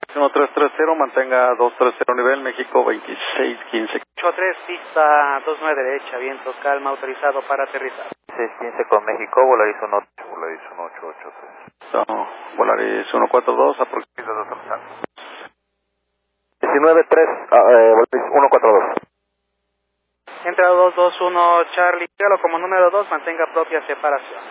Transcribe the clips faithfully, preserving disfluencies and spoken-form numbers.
uno tres tres cero, mantenga dos tres cero nivel, México veintiséis quince. ocho tres, pista dos nueve derecha, viento calma, autorizado para aterrizar. seis quince con México, Volaris uno ocho, Volaris uno ocho ocho tres. No, Volaris uno cuatro dos, aproximadamente. diecinueve tres, eh, Volaris uno cuatro dos. Entra dos dos uno Charlie, créalo como número dos, mantenga propia separación.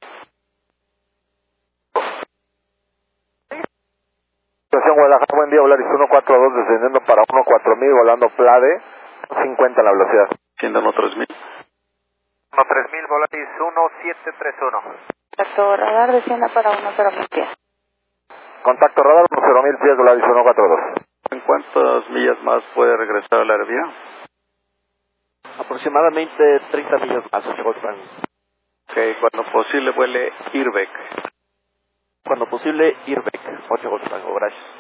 Guadalajara, buen día, Volaris uno cuatro dos, descendiendo para uno cuatro mil, volando Plade, cincuenta la velocidad. Siendo uno tres mil. uno tres mil, Volaris uno siete tres uno. Contacto radar, descienda para uno cero mil pies. Contacto radar, uno cero mil pies, Volaris uno cuatro dos. ¿En cuántas millas más puede regresar a la aerolínea? Aproximadamente treinta millas más, ocho Volkswagen. Ok, cuando posible vuele Irbeck. Cuando posible, Irbeck, ocho Volkswagen, gracias.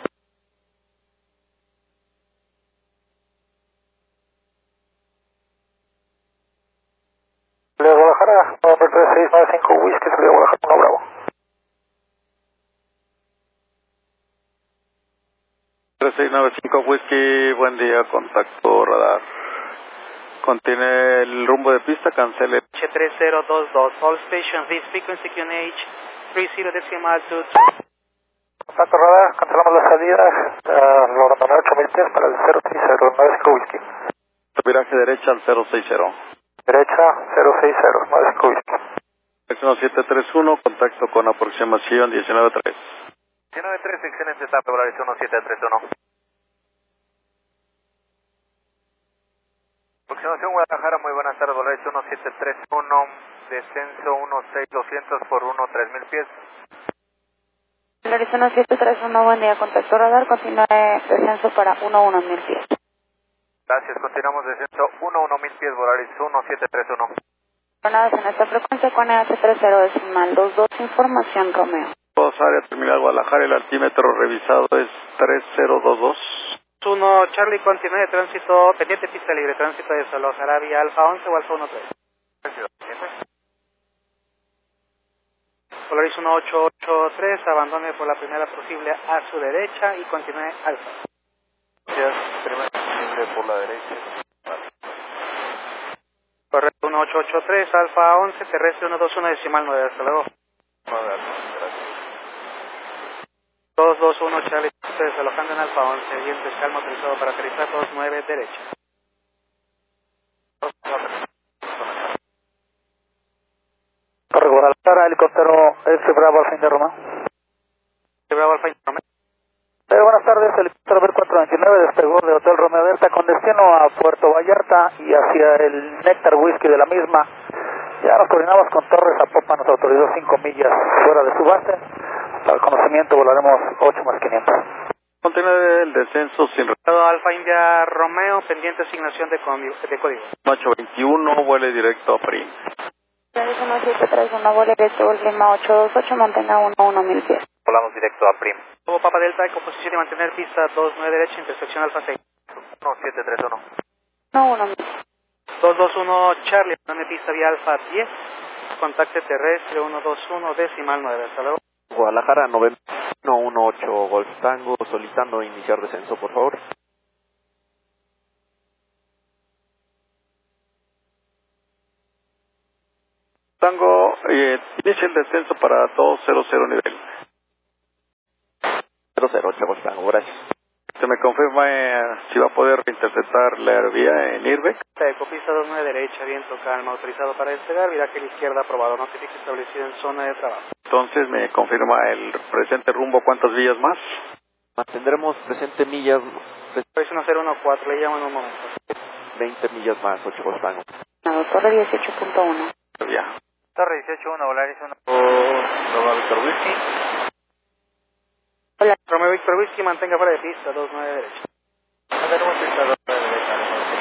De Guadalajara, nueve tres seis nueve cinco, Whisky, de Guadalajara, uno Bravo. tres seis nueve cinco Whisky, buen día, contacto radar. Contiene el rumbo de pista, cancele. H tres cero dos dos, all stations, this frequency Q N H, treinta decimal two. Contacto radar, cancelamos la salida, uh, logrando ocho mil pies para el cero seis cero, nueve cinco Whisky. Viraje derecha al cero seis cero. Derecha, cero seis cero, nueve cinco Whisky. uno siete tres uno, contacto con aproximación diecinueve tres. diecinueve tres, excelente etapa, Volaris uno siete tres uno. Aproximación Guadalajara, muy buenas tardes, Volaris uno siete tres uno, descenso uno seis doscientos por uno tres mil pies. Volaris uno siete tres uno, buen día, contacto radar, continúe descenso para uno uno mil pies. Gracias, continuamos descenso uno uno mil pies, Volaris uno siete tres uno. Coordenadas en esta frecuencia con H tres cero decimal dos dos, información Romeo. Dos área terminal Guadalajara, el altímetro revisado es tres cero dos dos. uno Charlie, continúe de tránsito, pendiente pista libre, tránsito de desalojará vía Alfa once o Alfa uno tres. Volaris uno ocho ocho tres, abandone por la primera posible a su derecha y continúe Alfa. Gracias, primera posible por la derecha. Correcto, uno ocho ocho tres, Alfa once, terrestre uno dos uno decimal nueve, hasta luego. dos dos uno Charlie, desalojando en Alfa once, viento calma, autorizado para aterrizar dos nueve derecha. Corre Guadalajara, helicóptero F Bravo Alfa India Roma. F Bravo Alfa India Roma. Eh, buenas tardes, helicóptero B cuatro veintinueve despegó de Hotel Romeo Delta con destino a Puerto Vallarta y hacia el Néctar Whisky de la misma. Ya nos coordinamos con Torres Zapopan, nos autorizó cinco millas fuera de su base. Para el conocimiento volaremos ocho más quinientos. Contiene el descenso sin Todo Alfa India Romeo, pendiente asignación de, de código. ocho veintiuno, vuele directo a Prim. Volaris uno siete tres uno, vuelo directo Lima ocho dos ocho, mantenga uno uno mil pies. Volamos directo a Prim. Como Papa Delta, composición y mantener pista dos nueve derecha, intersección Alfa seis. uno siete tres uno. uno uno mil. dos dos uno Charlie, dame pista vía Alfa diez, contacte terrestre uno dos uno decimal nueve, hasta luego. Guadalajara, noventa uno uno ocho Golf Tango, solicitando iniciar descenso, por favor. Tango, eh, inicia el descenso para dos cero cero nivel. cero cero ocho Golf Tango, gracias. Se me confirma eh, si va a poder interceptar la aerovía en Irbeck. Copista dos nueve derecha, viento calma, autorizado para despegar, viraje a la izquierda aprobado, notifique establecido en zona de trabajo. Entonces me confirma el presente rumbo, ¿cuántas millas más? Mantendremos presente millas, seis uno cero uno cuatro, le llamo en un momento. veinte millas más, ocho Golf Tango. No, Torre dieciocho punto uno. Ya. Torre dieciocho uno, Volaris uno. Romeo Víctor Whisky. Hola. Romeo Víctor Whisky, mantenga fuera de pista, dos nueve derecha. Mantenemos pista dos nueve derecha.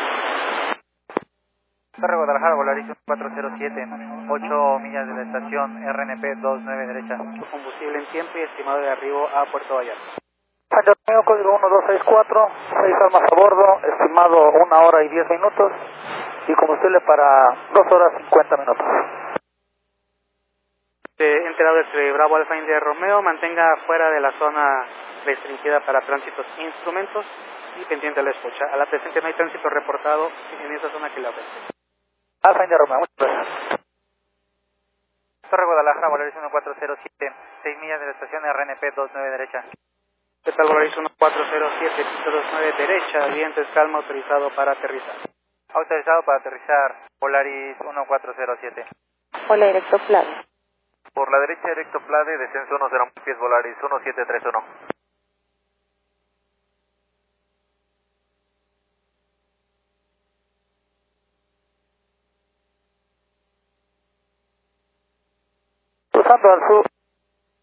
Torre Guadalajara, Volaris cuatro cero siete, ocho millas de la estación R N P dos nueve derecha. Combustible en tiempo y estimado de arribo a Puerto Vallarta. Romeo, código uno dos seis cuatro, seis almas a bordo, estimado una hora y diez minutos y combustible para dos horas cincuenta minutos. Este, enterado de Bravo Alfa India Romeo, mantenga fuera de la zona restringida para tránsitos e instrumentos y pendiente a la escucha. A la presente no hay tránsito reportado en esa zona que la ve. Alfa India Romeo, muchas gracias. Torre Guadalajara, Volaris uno cuatro cero siete, seis millas de la estación R N P veintinueve derecha. ¿Qué tal, Volaris uno cuatro cero siete, piso veintinueve derecha, vientos calma, autorizado para aterrizar? Autorizado para aterrizar, Volaris uno cuatro cero siete. Hola, directo Plade. Por la derecha, directo Plade, descenso uno cero pies, Volaris uno siete tres uno. Cruzando al sur.